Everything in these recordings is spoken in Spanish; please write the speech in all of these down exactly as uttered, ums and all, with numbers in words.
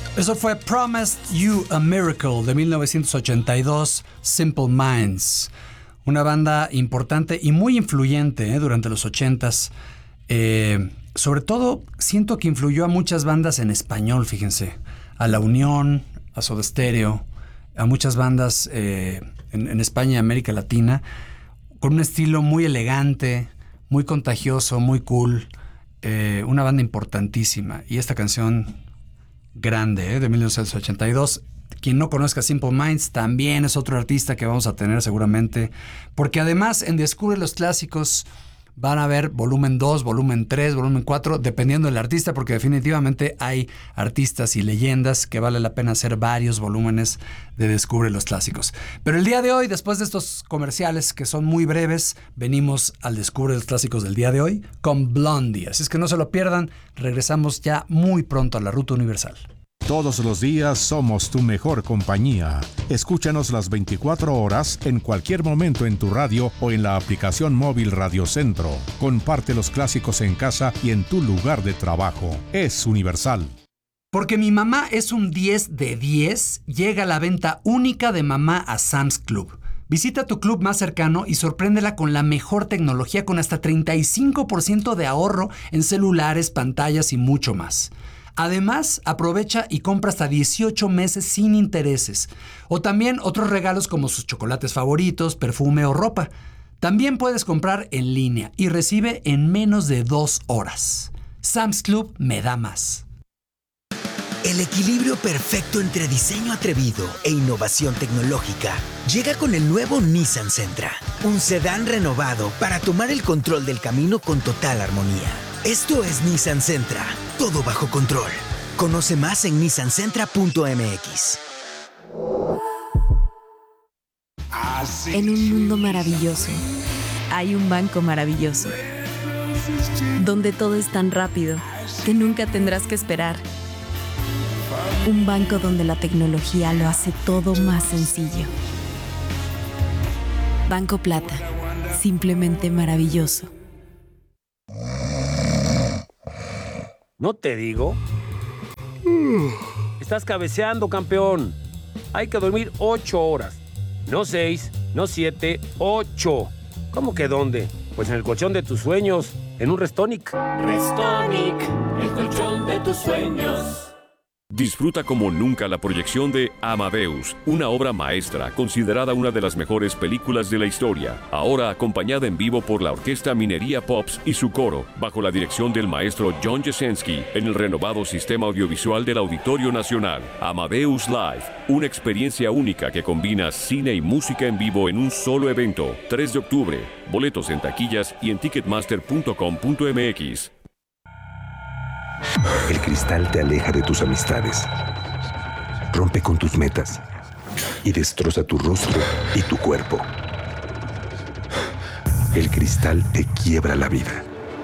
Eso fue Promised You a Miracle de mil novecientos ochenta y dos, Simple Minds. Una banda importante y muy influyente ¿eh? durante los ochentas. Eh, sobre todo, siento que influyó a muchas bandas en español, fíjense. A La Unión, a Soda Stereo, a muchas bandas eh, en, en España y América Latina, con un estilo muy elegante, muy contagioso, muy cool. Eh, una banda importantísima. Y esta canción grande ¿eh? de mil novecientos ochenta y dos. Quien no conozca Simple Minds también es otro artista que vamos a tener seguramente. Porque además en Descubre los Clásicos van a haber volumen dos, volumen tres, volumen cuatro, dependiendo del artista, porque definitivamente hay artistas y leyendas que vale la pena hacer varios volúmenes de Descubre los Clásicos. Pero el día de hoy, después de estos comerciales que son muy breves, venimos al Descubre los Clásicos del día de hoy con Blondie. Así es que no se lo pierdan, regresamos ya muy pronto a la Ruta Universal. Todos los días somos tu mejor compañía. Escúchanos las veinticuatro horas en cualquier momento en tu radio o en la aplicación móvil Radio Centro. Comparte los clásicos en casa y en tu lugar de trabajo. Es Universal. Porque mi mamá es un diez de diez, llega la venta única de mamá a Sam's Club. Visita tu club más cercano y sorpréndela con la mejor tecnología con hasta treinta y cinco por ciento de ahorro en celulares, pantallas y mucho más. Además, aprovecha y compra hasta dieciocho meses sin intereses. O también otros regalos como sus chocolates favoritos, perfume o ropa. También puedes comprar en línea y recibe en menos de dos horas. Sam's Club me da más. El equilibrio perfecto entre diseño atrevido e innovación tecnológica llega con el nuevo Nissan Sentra. Un sedán renovado para tomar el control del camino con total armonía. Esto es Nissan Sentra, todo bajo control. Conoce más en nissan sentra punto m x. En un mundo maravilloso, hay un banco maravilloso, donde todo es tan rápido que nunca tendrás que esperar. Un banco donde la tecnología lo hace todo más sencillo. Banco Plata, simplemente maravilloso. ¿No te digo? Estás cabeceando, campeón. Hay que dormir ocho horas. No seis, no siete, ocho. ¿Cómo que dónde? Pues en el colchón de tus sueños, en un Restonic. Restonic, el colchón de tus sueños. Disfruta como nunca la proyección de Amadeus, una obra maestra considerada una de las mejores películas de la historia, ahora acompañada en vivo por la Orquesta Minería Pops y su coro, bajo la dirección del maestro John Jasenski, en el renovado sistema audiovisual del Auditorio Nacional. Amadeus Live, una experiencia única que combina cine y música en vivo en un solo evento. tres de octubre, boletos en taquillas y en ticketmaster punto com punto m x. El cristal te aleja de tus amistades, rompe con tus metas y destroza tu rostro y tu cuerpo. El cristal te quiebra la vida.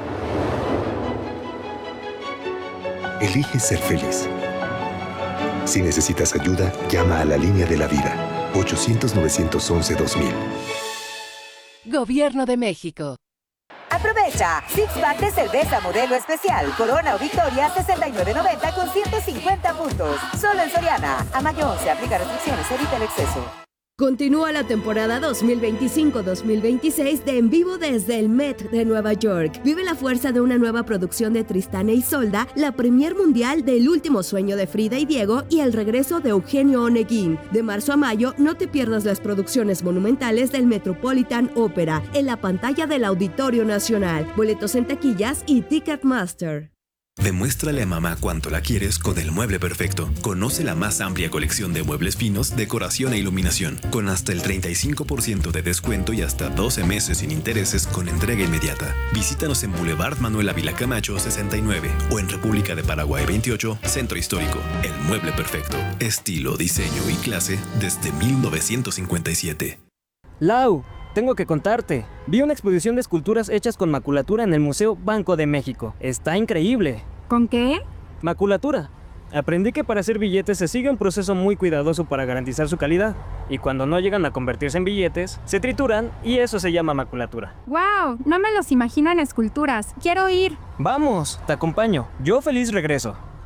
Elige ser feliz. Si necesitas ayuda, llama a la línea de la vida, ochocientos, novecientos once, dos mil. Gobierno de México. Aprovecha Six Pack de cerveza modelo especial Corona o Victoria sesenta y nueve noventa con ciento cincuenta puntos. Solo en Soriana. A mayo once, aplica restricciones, evita el exceso. Continúa la temporada dos mil veinticinco dos mil veintiséis de En Vivo desde el Met de Nueva York. Vive la fuerza de una nueva producción de Tristán e Isolda, la premier mundial del Último Sueño de Frida y Diego y el regreso de Eugenio Oneguín. De marzo a mayo, no te pierdas las producciones monumentales del Metropolitan Opera en la pantalla del Auditorio Nacional. Boletos en taquillas y Ticketmaster. Demuéstrale a mamá cuánto la quieres con el mueble perfecto. Conoce la más amplia colección de muebles finos, decoración e iluminación, con hasta el treinta y cinco por ciento de descuento y hasta doce meses sin intereses con entrega inmediata. Visítanos en Boulevard Manuel Ávila Camacho sesenta y nueve o en República de Paraguay veintiocho, Centro Histórico. El mueble perfecto. Estilo, diseño y clase desde mil novecientos cincuenta y siete. Lau, tengo que contarte. Vi una exposición de esculturas hechas con maculatura en el Museo Banco de México. Está increíble. ¿Con qué? Maculatura. Aprendí que para hacer billetes se sigue un proceso muy cuidadoso para garantizar su calidad. Y cuando no llegan a convertirse en billetes, se trituran y eso se llama maculatura. ¡Wow! No me los imagino en esculturas. ¡Quiero ir! ¡Vamos! Te acompaño. Yo feliz regreso.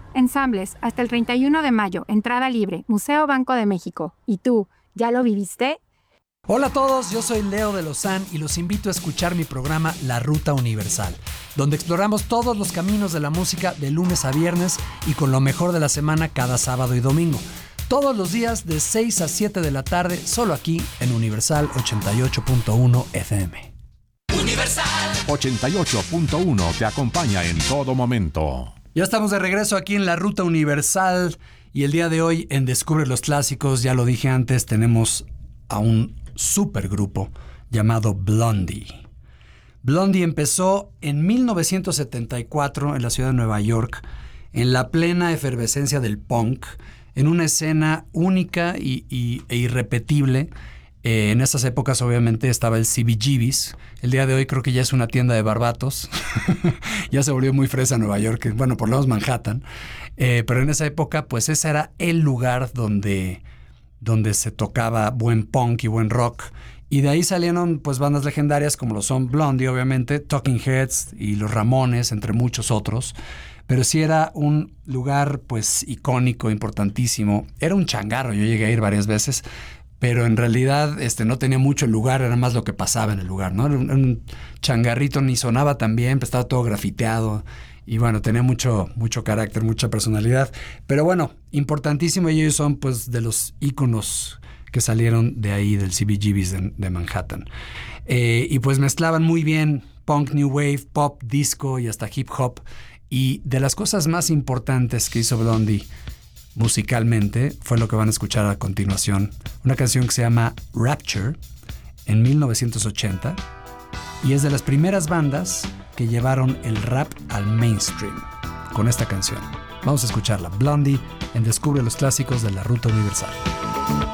Ensambles, hasta el treinta y uno de mayo, entrada libre, Museo Banco de México. ¿Y tú, ya lo viviste? Hola a todos, yo soy Leo de Lozán y los invito a escuchar mi programa La Ruta Universal, donde exploramos todos los caminos de la música de lunes a viernes y con lo mejor de la semana cada sábado y domingo. Todos los días de seis a siete de la tarde, solo aquí en Universal ochenta y ocho punto uno F M. Universal ochenta y ocho punto uno te acompaña en todo momento. Ya estamos de regreso aquí en La Ruta Universal y el día de hoy en Descubre los Clásicos, ya lo dije antes, tenemos a un supergrupo llamado Blondie. Blondie empezó en mil novecientos setenta y cuatro en la ciudad de Nueva York, en la plena efervescencia del punk, en una escena única y, y, e irrepetible. Eh, en esas épocas obviamente estaba el C B G B's. El día de hoy creo que ya es una tienda de barbatos. Ya se volvió muy fresa Nueva York, bueno, por lo menos Manhattan. Eh, pero en esa época pues ese era el lugar donde, donde se tocaba buen punk y buen rock. Y de ahí salieron pues bandas legendarias como lo son Blondie, obviamente, Talking Heads y los Ramones, entre muchos otros. Pero sí era un lugar pues icónico, importantísimo. Era un changarro, yo llegué a ir varias veces. Pero en realidad este, no tenía mucho el lugar, era más lo que pasaba en el lugar, ¿no? Era un, un changarrito, ni sonaba tan bien, pues estaba todo grafiteado. Y bueno, tenía mucho, mucho carácter, mucha personalidad. Pero bueno, importantísimo, y ellos son pues de los íconos que salieron de ahí, del C B G B's de, de Manhattan. Eh, y pues mezclaban muy bien punk, new wave, pop, disco y hasta hip hop. Y de las cosas más importantes que hizo Blondie musicalmente fue lo que van a escuchar a continuación, una canción que se llama Rapture en mil novecientos ochenta y es de las primeras bandas que llevaron el rap al mainstream con esta canción. Vamos a escucharla, Blondie en Descubre los Clásicos de La Ruta Universal.